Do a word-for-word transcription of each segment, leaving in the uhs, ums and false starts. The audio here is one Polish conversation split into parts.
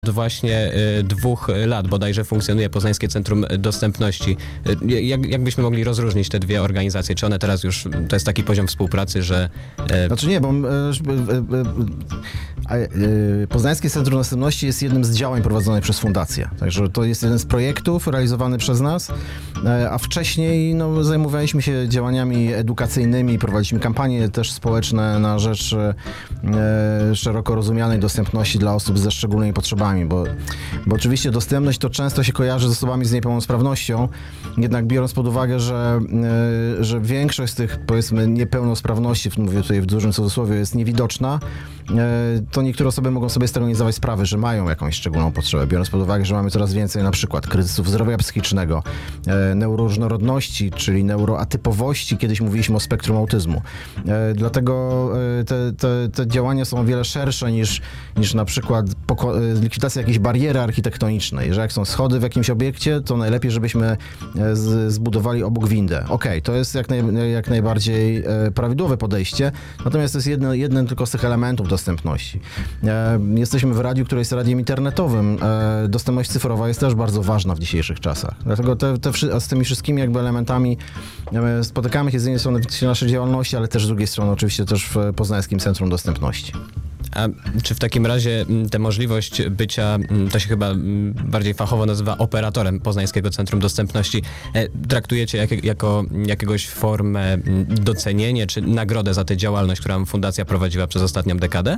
Od właśnie y, dwóch lat bodajże funkcjonuje Poznańskie Centrum Dostępności. Y, jak, jak byśmy mogli rozróżnić te dwie organizacje? Czy one teraz już, to jest taki poziom współpracy, że... Y... Znaczy nie, bo y, y, y, y, Poznańskie Centrum Dostępności jest jednym z działań prowadzonych przez Fundację. Także to jest jeden z projektów realizowany przez nas, y, a wcześniej no, zajmowaliśmy się działaniami edukacyjnymi, prowadziliśmy kampanie też społeczne na rzecz y, szeroko rozumianej dostępności dla osób ze szczególnymi potrzebami. Bo, bo oczywiście dostępność to często się kojarzy z osobami z niepełnosprawnością, jednak biorąc pod uwagę, że, yy, że większość z tych, powiedzmy, niepełnosprawności, mówię tutaj w dużym cudzysłowie, jest niewidoczna, yy, to niektóre osoby mogą sobie z tego nie zdawać sprawy, że mają jakąś szczególną potrzebę, biorąc pod uwagę, że mamy coraz więcej na przykład kryzysów zdrowia psychicznego, yy, neuroróżnorodności, czyli neuroatypowości, kiedyś mówiliśmy o spektrum autyzmu. Yy, dlatego yy, te, te, te działania są o wiele szersze niż, niż na przykład poko- likwidacja jakiejś bariery architektonicznej, że jak są schody w jakimś obiekcie, to najlepiej, żebyśmy z, zbudowali obok windę. Okej, okay, to jest jak, naj, jak najbardziej e, prawidłowe podejście, natomiast to jest jedno, jeden tylko z tych elementów dostępności. E, jesteśmy w radiu, które jest radiem internetowym. E, dostępność cyfrowa jest też bardzo ważna w dzisiejszych czasach. Dlatego te, te, z tymi wszystkimi jakby elementami e, spotykamy się z jednej strony w naszej działalności, ale też z drugiej strony oczywiście też w Poznańskim Centrum Dostępności. A czy w takim razie tę możliwość bycia, to się chyba bardziej fachowo nazywa operatorem Poznańskiego Centrum Dostępności, traktujecie jak, jako jakiegoś formę docenienia czy nagrodę za tę działalność, którą fundacja prowadziła przez ostatnią dekadę?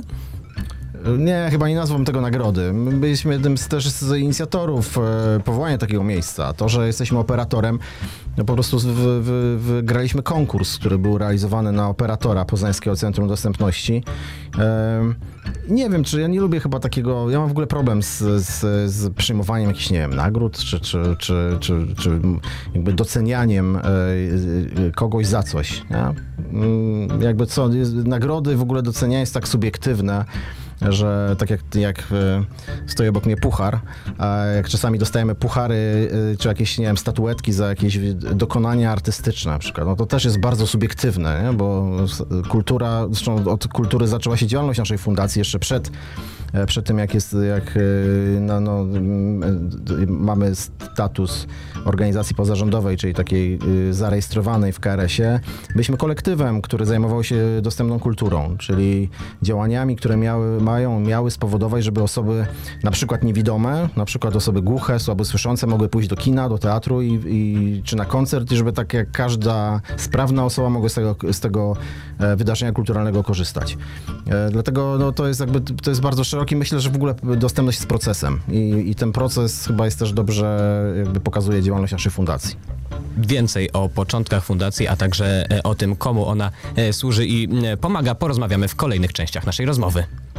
Nie, chyba nie nazwałbym tego nagrody. My byliśmy jednym z, też z inicjatorów e, powołania takiego miejsca. To, że jesteśmy operatorem, no po prostu wygraliśmy konkurs, który był realizowany na operatora Poznańskiego Centrum Dostępności. E, nie wiem, czy ja nie lubię chyba takiego, ja mam w ogóle problem z, z, z przyjmowaniem jakichś, nie wiem, nagród, czy, czy, czy, czy, czy jakby docenianiem e, kogoś za coś. Nie? Jakby co, nagrody, w ogóle docenianie jest tak subiektywne, że tak jak, jak stoi obok mnie puchar, a jak czasami dostajemy puchary czy jakieś, nie wiem, statuetki za jakieś dokonania artystyczne na przykład, no to też jest bardzo subiektywne, nie? Bo kultura, zresztą od kultury zaczęła się działalność naszej fundacji jeszcze przed, przed tym, jak jest, jak no, no, mamy status organizacji pozarządowej, czyli takiej zarejestrowanej w K R S-ie. Byliśmy kolektywem, który zajmował się dostępną kulturą, czyli działaniami, które miały, mają, miały spowodować, żeby osoby na przykład niewidome, na przykład osoby głuche, słabosłyszące mogły pójść do kina, do teatru i, i, czy na koncert, i żeby tak jak każda sprawna osoba mogła z tego, z tego wydarzenia kulturalnego korzystać. Dlatego no, to jest jakby, to jest bardzo szeroki. Myślę, że w ogóle dostępność jest procesem i, i ten proces chyba jest też dobrze jakby pokazuje działalność naszej fundacji. Więcej o początkach fundacji, a także o tym, komu ona służy i pomaga, porozmawiamy w kolejnych częściach naszej rozmowy.